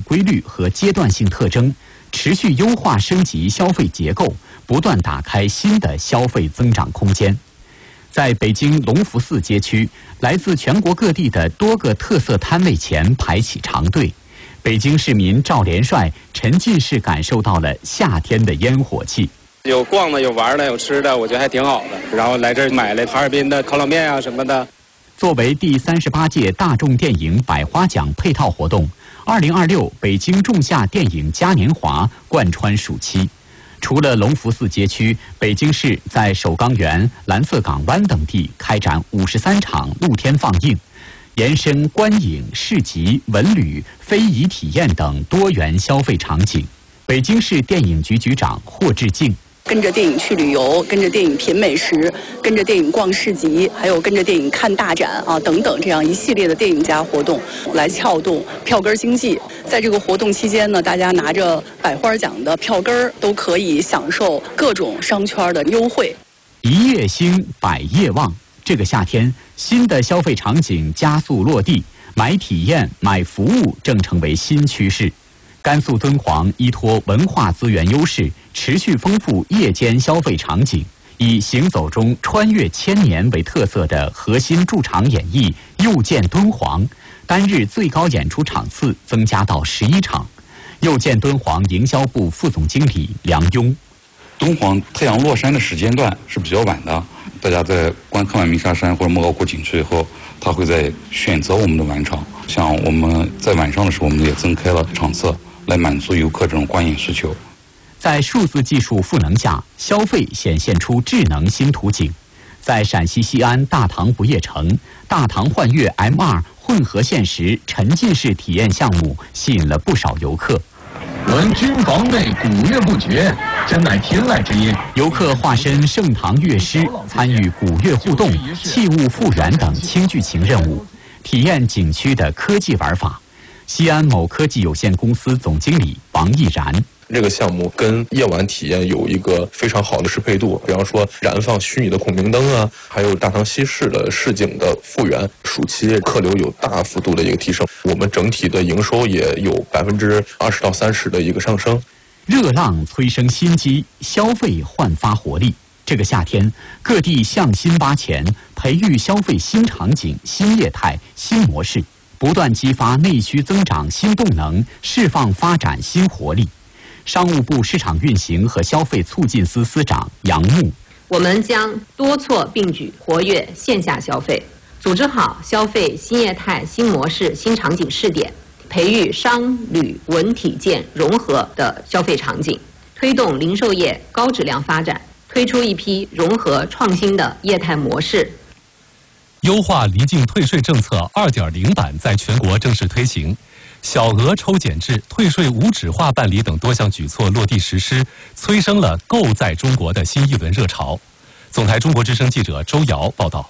规律和阶段性特征，持续优化升级消费结构，不断打开新的消费增长空间。在北京隆福寺街区，来自全国各地的多个特色摊位前排起长队。北京市民赵连帅沉浸式感受到了夏天的烟火气。 有逛的，有玩的，有吃的，我觉得还挺好的。然后来这儿买了哈尔滨的烤冷面啊什么的。 作为第38届大众电影百花奖配套活动，2026北京仲夏电影嘉年华贯穿暑期。除了隆福寺街区，北京市在首钢园、蓝色港湾等地开展53场露天放映，延伸观影、市集、文旅、非遗体验等多元消费场景。北京市电影局局长霍志敬。 跟着电影去旅游，跟着电影品美食，跟着电影逛市集，还有跟着电影看大展啊等等，这样一系列的电影节活动来撬动票根经济。在这个活动期间呢，大家拿着百花奖的票根都可以享受各种商圈的优惠。 一夜兴，百业旺。这个夏天，新的消费场景加速落地，买体验、买服务正成为新趋势。甘肃敦煌依托文化资源优势，持续丰富夜间消费场景，以行走中穿越千年为特色的核心驻场演绎又见敦煌，单日最高演出场次增加到11场。又见敦煌营销部副总经理梁庸。 敦煌太阳落山的时间段是比较晚的，大家在看完鸣沙山或者莫高窟景区以后，他会在选择我们的晚场。像我们在晚上的时候，我们也增开了场次，来满足游客这种观影需求。 在数字技术赋能下，消费显现出智能新图景。在陕西西安大唐不夜城，大唐幻乐 M2 混合现实沉浸式体验项目吸引了不少游客。 闻君房内鼓乐不绝，真乃天籁之音。 游客化身盛唐乐师，参与鼓乐互动、器物复原等轻剧情任务，体验景区的科技玩法。西安某科技有限公司总经理王毅然。 这个项目跟夜晚体验有一个非常好的适配度，比方说燃放虚拟的孔明灯啊，还有大唐西市的市景的复原，暑期客流有大幅度的一个提升，我们整体的营收也有20%到30%的一个上升。 热浪催生新机，消费焕发活力。这个夏天，各地向新巴前，培育消费新场景、新业态、新模式，不断激发内需增长新动能，释放发展新活力。商务部市场运行和消费促进司司长杨牧， 我们将多措并举，活跃线下消费，组织好消费新业态、新模式、新场景试点，培育商旅文体建融合的消费场景，推动零售业高质量发展，推出一批融合创新的业态模式。 优化离境退税政策2.0版在全国正式推行。小额抽减制、退税无纸化办理等多项举措落地实施，催生了购在中国的新一轮热潮。总台中国之声记者周瑶报道。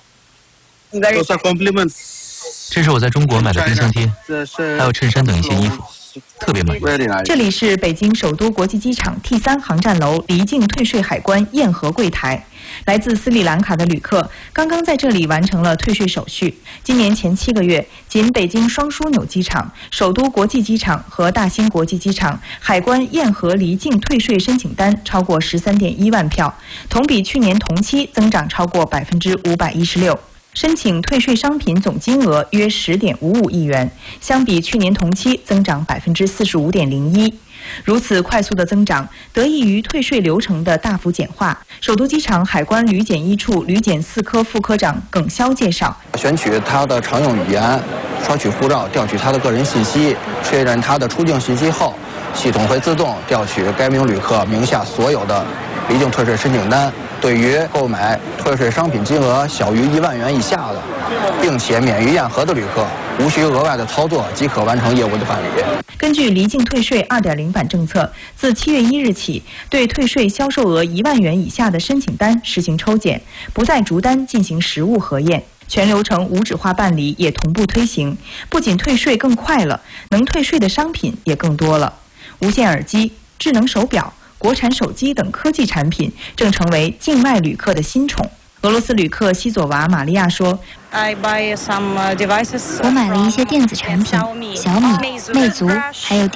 这是我在中国买的冰箱贴，还有衬衫等一些衣服，特别满意。 这里是北京首都国际机场 T3 航站楼离境退税海关验核柜台。来自斯里兰卡的旅客刚刚在这里完成了退税手续。今年前7个月，仅北京双枢纽机场、首都国际机场和大兴国际机场海关验核离境退税申请单超过13.1万票，同比去年同期增长超过516%。申请退税商品总金额约10.55亿元，相比去年同期增长45.01%。如此快速的增长，得益于退税流程的大幅简化。首都机场海关旅检1处旅检4科副科长耿潇介绍： 选取他的常用语言，刷取护照，调取他的个人信息，确认他的出境信息后，系统会自动调取该名旅客名下所有的离境退税申请单。对于购买退税商品金额小于1万元以下的，并且免于验核的旅客，无需额外的操作即可完成业务的办理。 根据离境退税2.0版政策，自7月1日起，对退税销售额1万元以下的申请单实行抽检，不再逐单进行实物核验，全流程无纸化办理也同步推行。不仅退税更快了，能退税的商品也更多了。无线耳机、智能手表、国产手机等科技产品正成为境外旅客的新宠。俄罗斯旅客西佐娃玛利亚说：“ 我买了一些电子产品，小米、魅族，还有